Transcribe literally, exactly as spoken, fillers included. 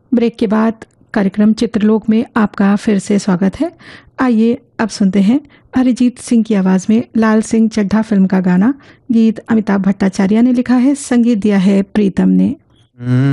Break के बाद कार्यक्रम चित्रलोक में आपका फिर से स्वागत है। आइए अब सुनते हैं अरिजीत सिंह की आवाज़ में लाल सिंह चड्ढा फिल्म का गाना। गीत अमिताभ भट्टाचार्य ने लिखा है, संगीत दिया है प्रीतम ने।